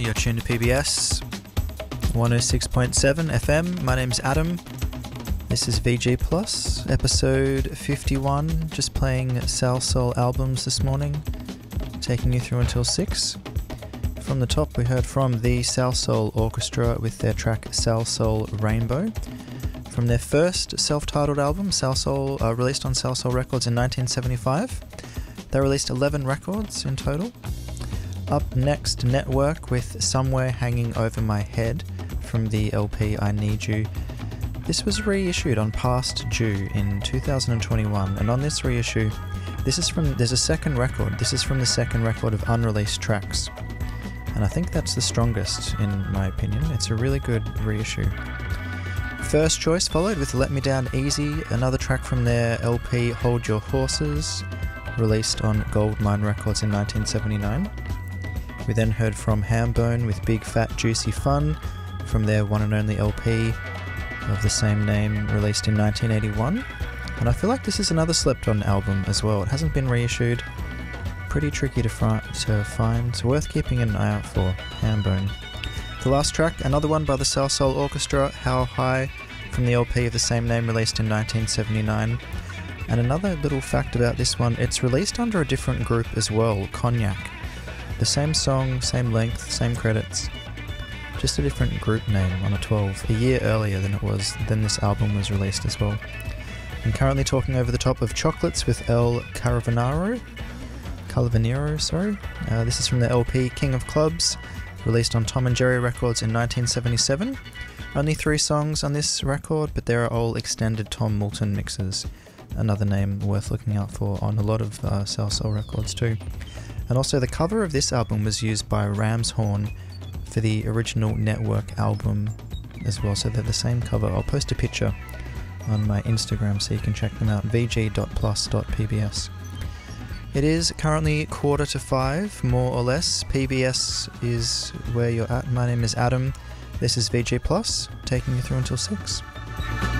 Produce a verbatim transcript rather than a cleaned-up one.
You're tuned to P B S one oh six point seven F M. My name's Adam. This is V G Plus, episode fifty-one. Just playing Salsoul albums this morning, taking you through until six. From the top, we heard from the Salsoul Orchestra with their track Salsoul Rainbow. From their first self-titled album, Salsoul, uh, released on Salsoul Records in nineteen seventy-five. They released eleven records in total. Up next, Network with Somewhere Hanging Over My Head from the L P I Need You. This was reissued on Past Due in two thousand twenty-one, and on this reissue, this is from, there's a second record. This is from the second record of unreleased tracks. And I think that's the strongest, in my opinion. It's a really good reissue. First Choice followed with Let Me Down Easy, another track from their L P Hold Your Horses, released on Goldmine Records in nineteen seventy-nine. We then heard from Hambone with Big Fat Juicy Fun from their one and only L P of the same name, released in nineteen eighty-one. And I feel like this is another slept-on album as well. It hasn't been reissued. Pretty tricky to, fri- to find, so worth keeping an eye out for. Hambone. The last track, another one by the Salsoul Orchestra, How High, from the L P of the same name, released in nineteen seventy-nine. And another little fact about this one, it's released under a different group as well, Cognac. The same song, same length, same credits, just a different group name on a twelve, a year earlier than it was, than this album was released as well. I'm currently talking over the top of Chocolates with El Caravanero, Calvanero, sorry. Uh, this is from the L P King of Clubs, released on Tom and Jerry Records in nineteen seventy-seven. Only three songs on this record, but there are all extended Tom Moulton mixes. Another name worth looking out for on a lot of uh, Salsoul records too. And also the cover of this album was used by Ramshorn for the original Network album as well, so they're the same cover. I'll post a picture on my Instagram so you can check them out, v g dot plus dot p b s. It is currently quarter to five, more or less. P B S is where you're at. My name is Adam. This is V G Plus, taking you through until six.